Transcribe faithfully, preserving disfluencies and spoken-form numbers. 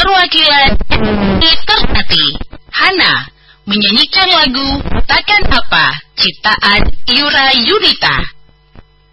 perwakilan Ternate, Hana menyanyikan lagu Takkan Apa ciptaan Yura Yunita.